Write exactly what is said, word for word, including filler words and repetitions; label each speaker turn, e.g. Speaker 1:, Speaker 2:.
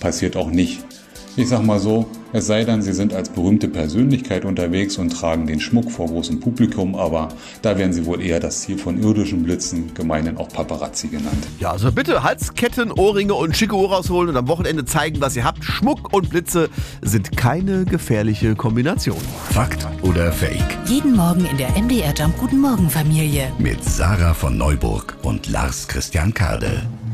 Speaker 1: passiert auch nicht. Ich sag mal so, es sei denn, Sie sind als berühmte Persönlichkeit unterwegs und tragen den Schmuck vor großem Publikum, aber da wären Sie wohl eher das Ziel von irdischen Blitzen, gemeinhin auch Paparazzi genannt.
Speaker 2: Ja, also bitte Halsketten, Ohrringe und schicke Uhr rausholen und am Wochenende zeigen, was ihr habt. Schmuck und Blitze sind keine gefährliche Kombination.
Speaker 3: Fakt oder Fake?
Speaker 4: Jeden Morgen in der M D R Jump Guten Morgen Familie.
Speaker 3: Mit Sarah von Neuburg und Lars Christian Kade.